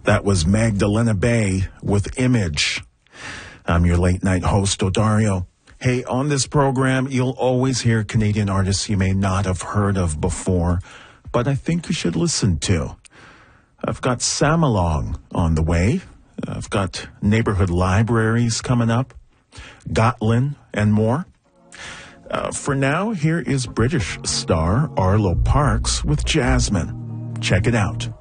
That was Magdalena Bay with Image. I'm your late night host, Odario. Hey, on this program, you'll always hear Canadian artists you may not have heard of before, but I think you should listen to. I've got Samalong on the way. I've got Neighborhood Libraries coming up, Gotlin, and more. For now, here is British star Arlo Parks with Jasmine. Check it out.